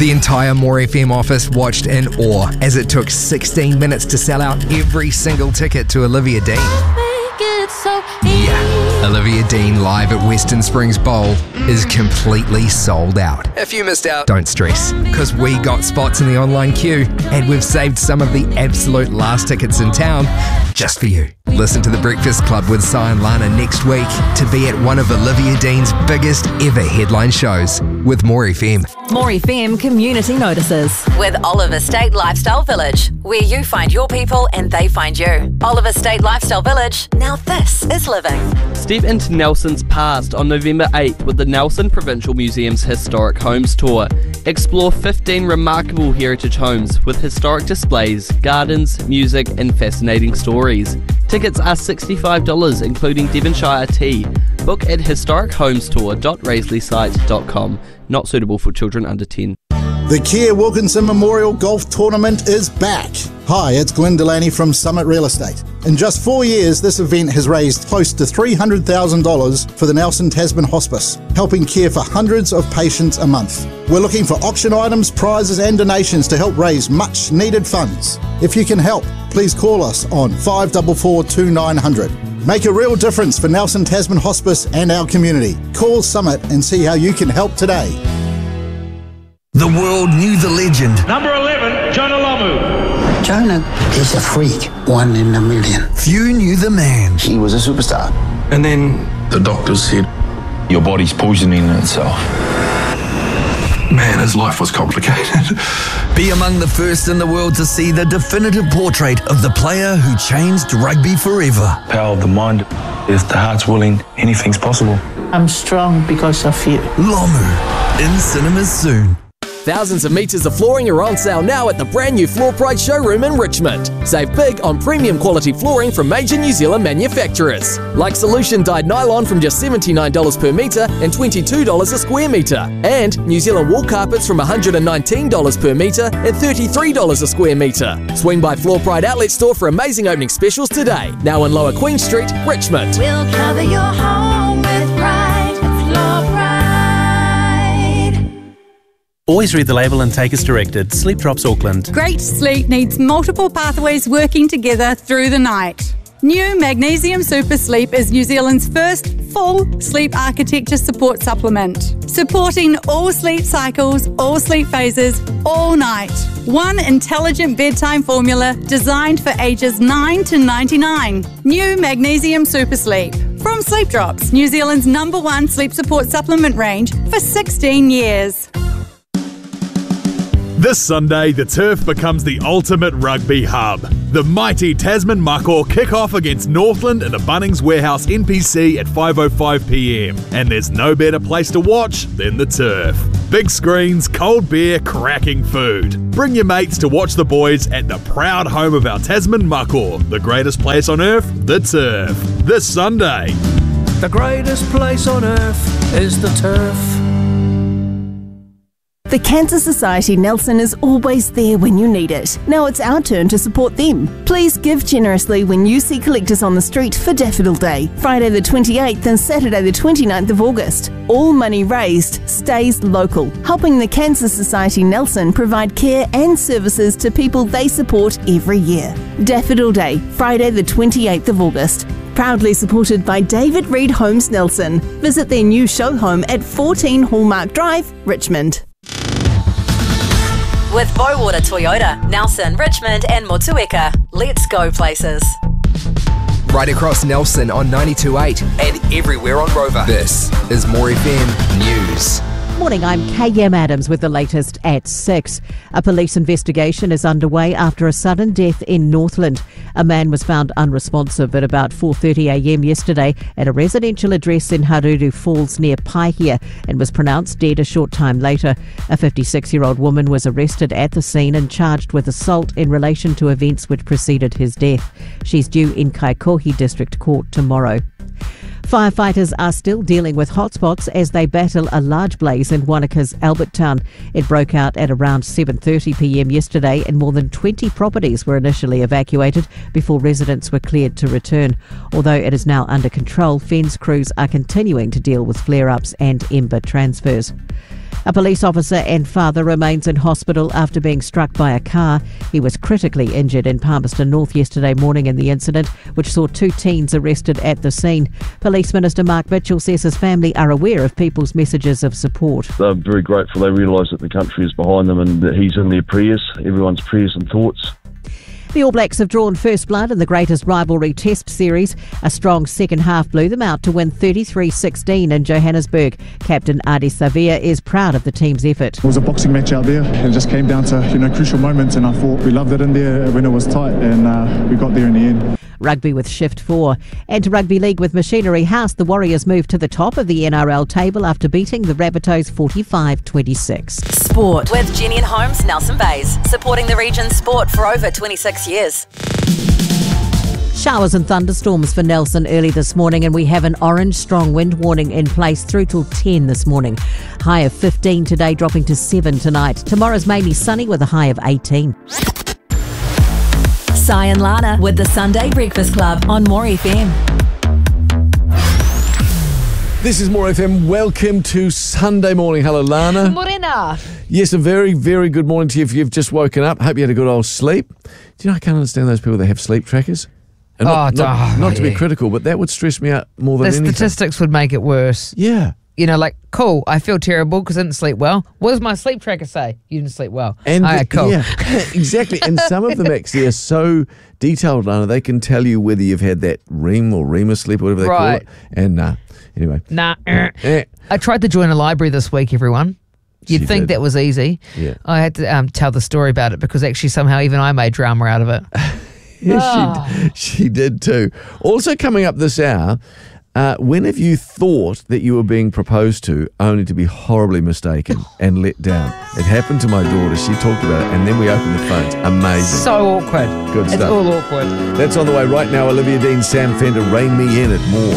The entire More FM office watched in awe as it took 16 minutes to sell out every single ticket to Olivia Dean. Yeah, Olivia Dean live at Western Springs Bowl is completely sold out. If you missed out, don't stress, because we got spots in the online queue and we've saved some of the absolute last tickets in town just for you. Listen to The Breakfast Club with Si and Lana next week to be at one of Olivia Dean's biggest ever headline shows with More FM. More FM community notices. With Oliver State Lifestyle Village, where you find your people and they find you. Oliver State Lifestyle Village, now this is living. Step into Nelson's past on November 8th with the Nelson Provincial Museum's Historic Homes Tour. Explore 15 remarkable heritage homes with historic displays, gardens, music and fascinating stories. Tickets are $65, including Devonshire tea. Book at historichomestour.raisleysite.com. Not suitable for children under 10. The Kia Wilkinson Memorial Golf Tournament is back. Hi, it's Glenn Delaney from Summit Real Estate. In just 4 years, this event has raised close to $300,000 for the Nelson Tasman Hospice, helping care for hundreds of patients a month. We're looking for auction items, prizes and donations to help raise much needed funds. If you can help, please call us on 544 2900. Make a real difference for Nelson Tasman Hospice and our community. Call Summit and see how you can help today. The world knew the legend. Number 11, Jonah Lomu. Jonah is a freak, one in a million. Few knew the man. He was a superstar. And then the doctors said, your body's poisoning itself. Man, his life was complicated. Be among the first in the world to see the definitive portrait of the player who changed rugby forever. Power of the mind. If the heart's willing, anything's possible. I'm strong because of you. Lomu, in cinemas soon. Thousands of metres of flooring are on sale now at the brand new Floor Pride showroom in Richmond. Save big on premium quality flooring from major New Zealand manufacturers. Like Solution dyed nylon from just $79 per metre and $22 a square metre. And New Zealand wool carpets from $119 per metre and $33 a square metre. Swing by Floor Pride Outlet Store for amazing opening specials today. Now in Lower Queen Street, Richmond. We'll cover your home with pride. Floor Pride. Always read the label and take as directed. Sleep Drops Auckland. Great sleep needs multiple pathways working together through the night. New Magnesium Super Sleep is New Zealand's first full sleep architecture support supplement. Supporting all sleep cycles, all sleep phases, all night. One intelligent bedtime formula designed for ages 9 to 99. New Magnesium Super Sleep. From Sleep Drops, New Zealand's #1 sleep support supplement range for 16 years. This Sunday, the Turf becomes the ultimate rugby hub. The mighty Tasman Mako kick off against Northland in the Bunnings Warehouse NPC at 5:05 p.m. And there's no better place to watch than the Turf. Big screens, cold beer, cracking food. Bring your mates to watch the boys at the proud home of our Tasman Mako, the greatest place on earth, the Turf. This Sunday. The greatest place on earth is the Turf. The Cancer Society Nelson is always there when you need it. Now it's our turn to support them. Please give generously when you see collectors on the street for Daffodil Day, Friday the 28th and Saturday the 29th of August. All money raised stays local, helping the Cancer Society Nelson provide care and services to people they support every year. Daffodil Day, Friday the 28th of August. Proudly supported by David Reed Homes Nelson. Visit their new show home at 14 Hallmark Drive, Richmond. With Bowater Toyota, Nelson, Richmond and Motueka. Let's go places. Right across Nelson on 92.8 and everywhere on Rover. This is More FM News. Morning, I'm KM Adams with the latest at 6. A police investigation is underway after a sudden death in Northland. A man was found unresponsive at about 4:30am yesterday at a residential address in Haruru Falls near Paihia and was pronounced dead a short time later. A 56-year-old woman was arrested at the scene and charged with assault in relation to events which preceded his death. She's due in Kaikohe District Court tomorrow. Firefighters are still dealing with hotspots as they battle a large blaze in Wanaka's Albertown. It broke out at around 7:30pm yesterday and more than 20 properties were initially evacuated before residents were cleared to return. Although it is now under control, FENZ crews are continuing to deal with flare-ups and ember transfers. A police officer and father remains in hospital after being struck by a car. He was critically injured in Palmerston North yesterday morning in the incident, which saw 2 teens arrested at the scene. Police Minister Mark Mitchell says his family are aware of people's messages of support. They're very grateful. They realise that the country is behind them and that he's in their prayers, everyone's prayers and thoughts. The All Blacks have drawn first blood in the greatest rivalry test series. A strong second half blew them out to win 33-16 in Johannesburg. Captain Adi Savia is proud of the team's effort. It was a boxing match out there. It just came down to crucial moments, and I thought we loved it in there when it was tight, and we got there in the end. Rugby with Shift 4. And to Rugby League with Machinery House, the Warriors moved to the top of the NRL table after beating the Rabbitohs 45-26. Sport with Jenny and Holmes, Nelson Bays, supporting the region's sport for over 26 years. Showers and thunderstorms for Nelson early this morning, and we have an orange strong wind warning in place through till 10 this morning. High of 15 today, dropping to 7 tonight. Tomorrow's mainly sunny with a high of 18. Sai and Lana with the Sunday Breakfast Club on More FM. This is More FM. Welcome to Sunday morning. Hello, Lana. Morena. Yes, a very, very good morning to you if you've just woken up. Hope you had a good old sleep. Do you know, I can't understand those people that have sleep trackers. And not to be critical, but that would stress me out more than anything. The statistics would make it worse. Yeah. Cool, I feel terrible because I didn't sleep well. What does my sleep tracker say? You didn't sleep well. And cool. Yeah, exactly. And some of them actually are so detailed, Lana, they can tell you whether you've had that REM or REMA sleep or whatever they call it. And anyway. I tried to join a library this week, everyone. You'd think that was easy. Yeah. I had to tell the story about it because actually somehow even I made drama out of it. She did too. Also coming up this hour, when have you thought that you were being proposed to only to be horribly mistaken and let down? It happened to my daughter. She talked about it, and then we opened the phones. Amazing. So awkward. Good stuff. It's all awkward. That's on the way right now. Olivia Dean, Sam Fender, Rain Me In at More.